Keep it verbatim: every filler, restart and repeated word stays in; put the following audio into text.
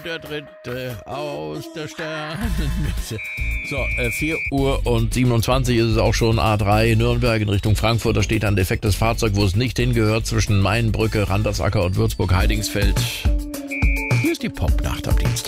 der Dritte aus der Sternenmitte. So, äh, vier Uhr und siebenundzwanzig ist es auch schon, A drei Nürnberg in Richtung Frankfurt. Da steht ein defektes Fahrzeug, wo es nicht hingehört, zwischen Mainbrücke, Randersacker und Würzburg-Heidingsfeld. Hier ist die Popnacht am Dienstag.